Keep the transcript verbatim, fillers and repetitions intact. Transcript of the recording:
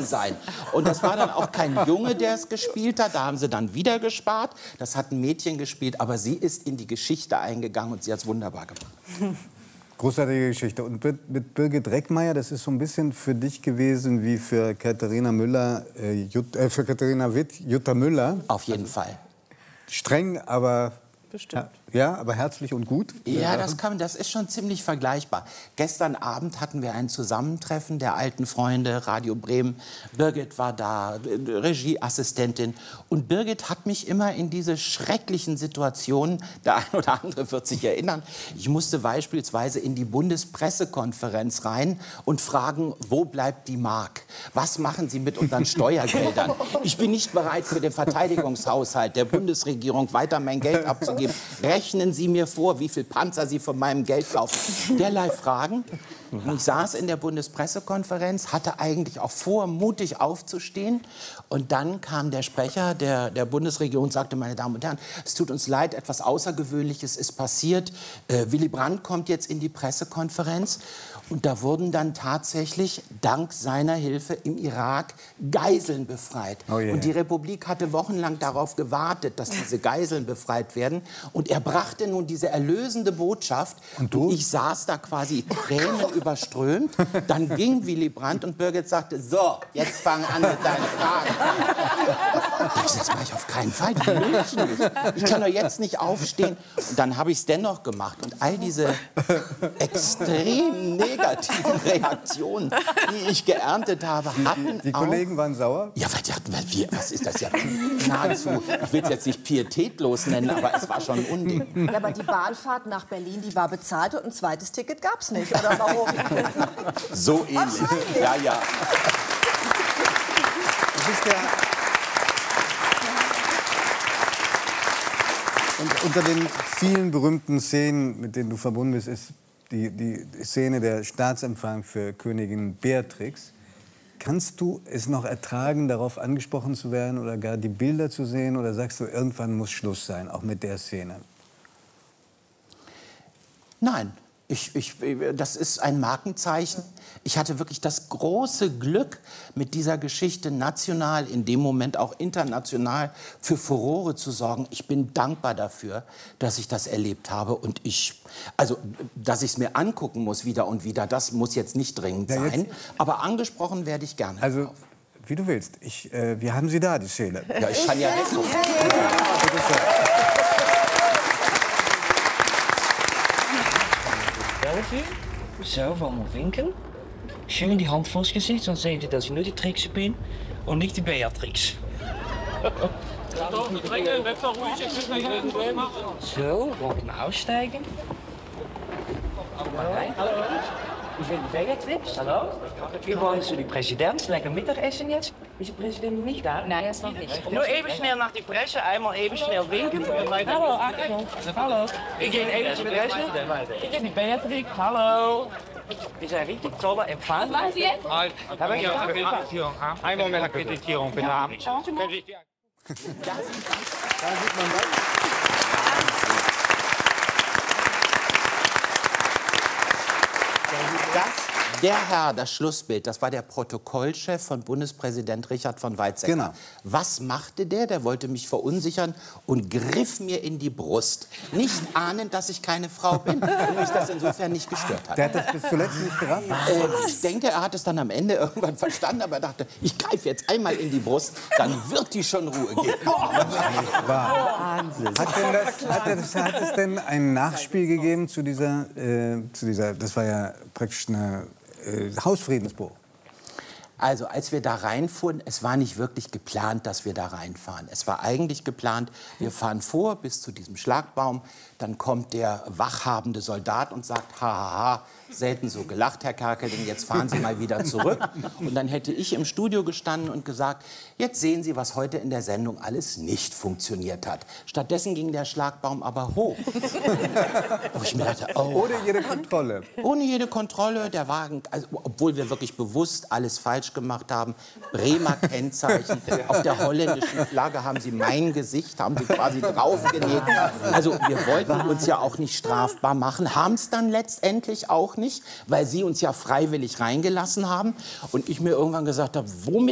gewesen sein. Und das war dann auch kein Junge, der es gespielt hat. Da haben sie dann wieder gespart. Das hat ein Mädchen gespielt. Aber sie ist in die Geschichte eingegangen und sie hat es wunderbar gemacht. Großartige Geschichte. Und mit Birgit Reckmeier, das ist so ein bisschen für dich gewesen wie für Katharina Müller, äh, Jut, äh, für Katharina Witt, Jutta Müller. Auf jeden Fall. Streng, aber Bestimmt. Ja, aber herzlich und gut. Ja, das, kann, das ist schon ziemlich vergleichbar. Gestern Abend hatten wir ein Zusammentreffen der alten Freunde, Radio Bremen. Birgit war da, Regieassistentin. Und Birgit hat mich immer in diese schrecklichen Situationen, der ein oder andere wird sich erinnern, ich musste beispielsweise in die Bundespressekonferenz rein und fragen, wo bleibt die Mark? Was machen Sie mit unseren Steuergeldern? Ich bin nicht bereit, für den Verteidigungshaushalt der Bundesregierung weiter mein Geld abzugeben. Rechnen Sie mir vor, wie viel Panzer Sie von meinem Geld kaufen. Derlei Fragen. Und ich saß in der Bundespressekonferenz, hatte eigentlich auch vor, mutig aufzustehen. Und dann kam der Sprecher der, der Bundesregierung und sagte, meine Damen und Herren, es tut uns leid, etwas Außergewöhnliches ist passiert. Äh, Willy Brandt kommt jetzt in die Pressekonferenz. Und da wurden dann tatsächlich, dank seiner Hilfe, im Irak Geiseln befreit. Oh yeah. Und die Republik hatte wochenlang darauf gewartet, dass diese Geiseln befreit werden. Und er brachte nun diese erlösende Botschaft. Und, du? und ich saß da quasi Tränen überströmt. Dann ging Willy Brandt und Birgit sagte, so, jetzt fang an mit deinen Fragen. Ich, das mache ich auf keinen Fall. Die will ich nicht. Ich kann doch jetzt nicht aufstehen. Und dann habe ich es dennoch gemacht. Und all diese extrem negativen Reaktionen, die ich geerntet habe, hatten Die auch... Kollegen waren sauer? Ja, weil die dachten, wie, was ist das ja nahezu... Ich will es jetzt nicht pietätlos nennen, aber es war schon ein Unding. Ja, aber die Bahnfahrt nach Berlin, die war bezahlt und ein zweites Ticket gab es nicht, oder warum? So ähnlich. Ja, ja. Du bist ja... Und unter den vielen berühmten Szenen, mit denen du verbunden bist, ist die, die Szene der Staatsempfang für Königin Beatrix. Kannst du es noch ertragen, darauf angesprochen zu werden oder gar die Bilder zu sehen? Oder sagst du, irgendwann muss Schluss sein, auch mit der Szene? Nein. Ich, ich, das ist ein Markenzeichen. Ich hatte wirklich das große Glück, mit dieser Geschichte national, in dem Moment auch international, für Furore zu sorgen. Ich bin dankbar dafür, dass ich das erlebt habe. Und ich, also, dass ich es mir angucken muss wieder und wieder, das muss jetzt nicht dringend ja, sein. Aber angesprochen werde ich gerne. Also, drauf. Wie du willst. Ich, äh, wir haben sie da, die Szene. Ja, ich kann ja weggucken. Zo, van mijn winkel. Schön die Hand vors Gesicht, sonst seht ihr, dass ich nur die Trickse bin und nicht die Beatrix. So, wollen wir aussteigen? Hallo. Ich bin Beatrix. Hallo. Wir wollen zu die Präsident. Lecker Mittagessen jetzt. Ist der Präsident nicht da? Nein, er ist noch nicht. Nur eben schnell nach die Presse, einmal eben schnell winken. Hallo, Axel. Hallo. Ich gehe even zu de Presse. Ich bin die Beatrix. Hallo. Wir zijn richtig tolle Empfang. Was machen Sie jetzt? Habe ich ja Akkreditierung. Einmal mit Akkreditierung, bitte. Da sieht man das. Das, der Herr, das Schlussbild, das war der Protokollchef von Bundespräsident Richard von Weizsäcker. Genau. Was machte der? Der wollte mich verunsichern und griff mir in die Brust. Nicht ahnend, dass ich keine Frau bin und mich das insofern nicht gestört hat. Der hat das bis zuletzt nicht gerafft? Äh, ich denke, er hat es dann am Ende irgendwann verstanden, aber er dachte, ich greife jetzt einmal in die Brust, dann wird die schon Ruhe geben. Wahnsinn. Hat, denn das, hat, das, hat es denn ein Nachspiel gegeben zu dieser, äh, zu dieser, das war ja praktisch eine äh, Hausfriedensbruch? Also, als wir da reinfuhren, es war nicht wirklich geplant, dass wir da reinfahren. Es war eigentlich geplant, wir fahren vor bis zu diesem Schlagbaum, dann kommt der wachhabende Soldat und sagt, ha, ha, ha, selten so gelacht, Herr Kerkeling, jetzt fahren Sie mal wieder zurück. Und dann hätte ich im Studio gestanden und gesagt, jetzt sehen Sie, was heute in der Sendung alles nicht funktioniert hat. Stattdessen ging der Schlagbaum aber hoch. Wo ich mir dachte, oh, ohne jede Kontrolle. Ohne jede Kontrolle, der Wagen, also, obwohl wir wirklich bewusst alles falsch gemacht haben. Bremer Kennzeichen, auf der holländischen Flagge haben sie mein Gesicht, haben sie quasi draufgenäht. Also wir wollten uns ja auch nicht strafbar machen, haben es dann letztendlich auch nicht, weil sie uns ja freiwillig reingelassen haben. Und ich mir irgendwann gesagt habe, womit